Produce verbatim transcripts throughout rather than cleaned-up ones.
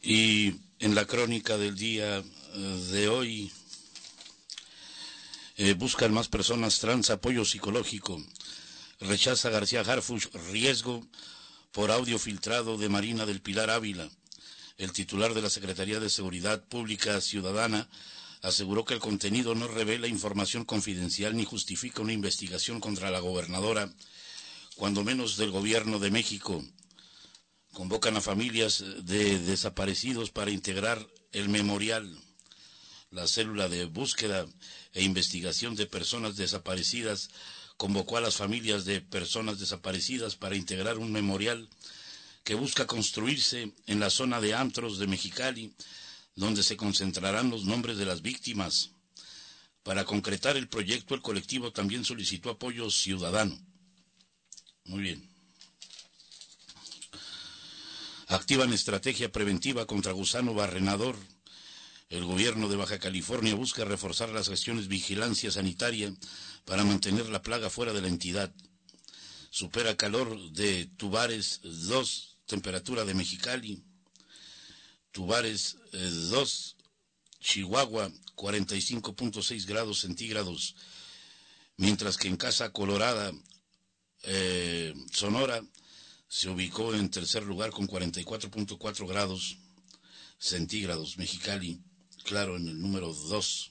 Y en la crónica del día de hoy, eh, buscan más personas trans apoyo psicológico. Rechaza García Harfuch riesgo por audio filtrado de Marina del Pilar Ávila. El titular de la Secretaría de Seguridad Pública Ciudadana aseguró que el contenido no revela información confidencial ni justifica una investigación contra la gobernadora, cuando menos del Gobierno de México. Convocan a familias de desaparecidos para integrar el memorial. La célula de búsqueda e investigación de personas desaparecidas convocó a las familias de personas desaparecidas para integrar un memorial que busca construirse en la zona de antros de Mexicali, donde se concentrarán los nombres de las víctimas. Para concretar el proyecto, el colectivo también solicitó apoyo ciudadano. Muy bien. Activan estrategia preventiva contra gusano barrenador. El gobierno de Baja California busca reforzar las acciones de vigilancia sanitaria para mantener la plaga fuera de la entidad. Supera calor de Tubares dos, temperatura de Mexicali. Tubares dos, Chihuahua, cuarenta y cinco punto seis grados centígrados. Mientras que en Casa Colorada, eh, Sonora, se ubicó en tercer lugar con cuarenta y cuatro punto cuatro grados centígrados. Mexicali, claro, en el número dos.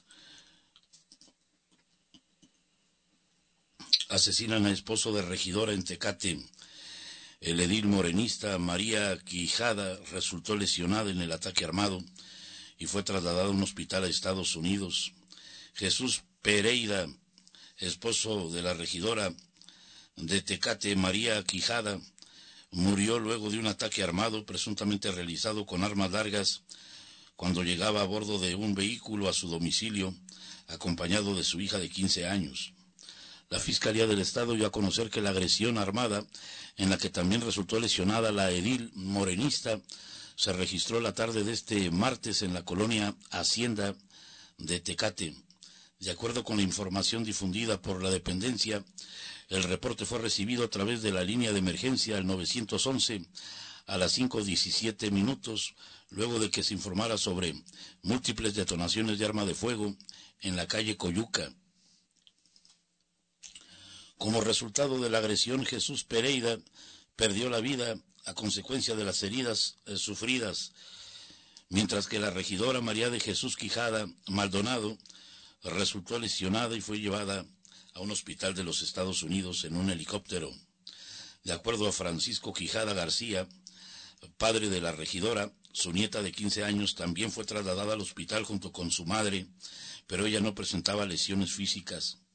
Asesinan a esposo de regidora en Tecate. El edil morenista María Quijada resultó lesionada en el ataque armado y fue trasladada a un hospital a Estados Unidos. Jesús Pereira, esposo de la regidora de Tecate, María Quijada, murió luego de un ataque armado presuntamente realizado con armas largas cuando llegaba a bordo de un vehículo a su domicilio, acompañado de su hija de quince años. La Fiscalía del Estado dio a conocer que la agresión armada, en la que también resultó lesionada la edil morenista, se registró la tarde de este martes en la colonia Hacienda de Tecate. De acuerdo con la información difundida por la dependencia, el reporte fue recibido a través de la línea de emergencia al nueve once a las cinco diecisiete minutos, luego de que se informara sobre múltiples detonaciones de arma de fuego en la calle Coyuca. Como resultado de la agresión, Jesús Pereira perdió la vida a consecuencia de las heridas eh, sufridas, mientras que la regidora María de Jesús Quijada Maldonado resultó lesionada y fue llevada a un hospital de los Estados Unidos en un helicóptero. De acuerdo a Francisco Quijada García, padre de la regidora, su nieta de quince años también fue trasladada al hospital junto con su madre, pero ella no presentaba lesiones físicas.